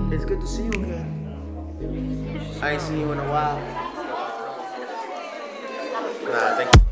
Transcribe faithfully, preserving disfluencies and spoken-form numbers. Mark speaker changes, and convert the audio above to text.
Speaker 1: It's good to see you again. I ain't seen you in a while. Nah, thank you.